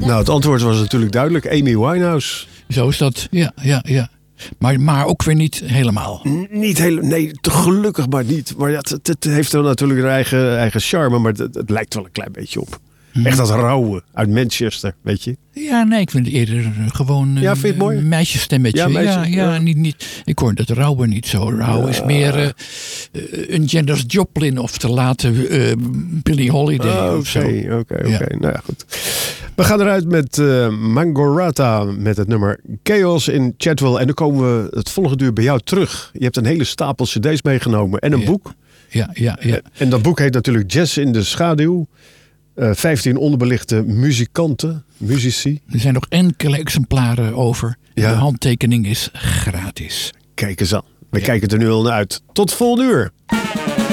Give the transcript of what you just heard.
Nou, het antwoord was natuurlijk duidelijk. Amy Winehouse. Zo is dat, ja. Maar ook weer niet helemaal. Niet helemaal, nee, gelukkig maar niet. Maar ja, het heeft dan natuurlijk een eigen charme, maar het lijkt wel een klein beetje op. Echt dat rauwe uit Manchester, weet je. Ja, nee, ik vind het eerder gewoon vind je het mooi? een meisjesstemmetje. Ja. Niet. Ik hoor dat rauwe niet zo. Rauw is meer een Janis Joplin of te late Billie Holiday of zo. Oké. Nou ja, goed. We gaan eruit met Mangorata met het nummer Chaos in Chatwell. En dan komen we het volgende uur bij jou terug. Je hebt een hele stapel cd's meegenomen en een boek. Ja. En dat boek heet natuurlijk Jazz in de Schaduw. 15 onderbelichte muzici. Er zijn nog enkele exemplaren over. Ja. De handtekening is gratis. Kijk eens aan. We kijken er nu al naar uit. Tot volgende uur.